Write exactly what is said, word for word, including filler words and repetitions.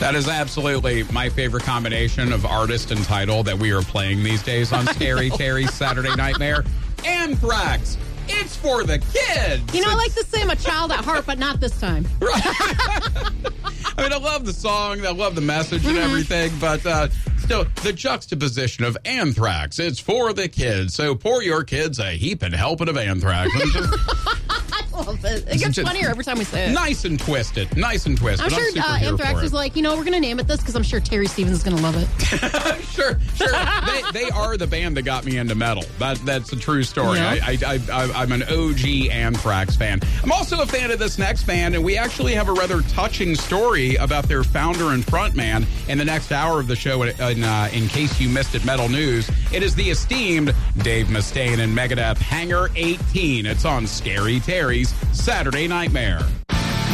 That is absolutely my favorite combination of artist and title that we are playing these days on Scary Terry's Saturday Nightmare. Anthrax. It's for the kids. You know, it's, I like to say I'm a child at heart, but not this time. Right. I mean, I love the song. I love the message and Mm-hmm. everything, but uh, still, the juxtaposition of Anthrax. It's for the kids. So pour your kids a heaping helping of Anthrax. And just, I love it. It gets just funnier every time we say it. nice and twisted. Nice and twisted. I'm sure super uh, here Anthrax for is it. like, you know, we're going to name it this because I'm sure Terry Stevens is going to love it. Sure, sure. they, they are the band that got me into metal. That That's a true story. Yeah. I, I, I, I'm an O G Anthrax fan. I'm also a fan of this next band, and we actually have a rather touching story about their founder and frontman in the next hour of the show. In, uh, in case you missed it, Metal News, it is the esteemed Dave Mustaine and Megadeth Hangar eighteen. It's on Scary Terry's Saturday Nightmare.